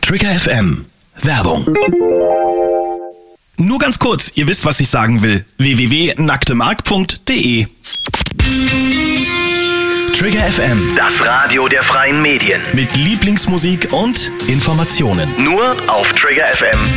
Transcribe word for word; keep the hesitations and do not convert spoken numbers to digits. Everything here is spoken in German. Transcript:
Trigger F M. Werbung. Nur ganz kurz, ihr wisst, was ich sagen will. w w w punkt nacktemark punkt de Trigger F M. Das Radio der freien Medien. Mit Lieblingsmusik und Informationen. Nur auf trigger f m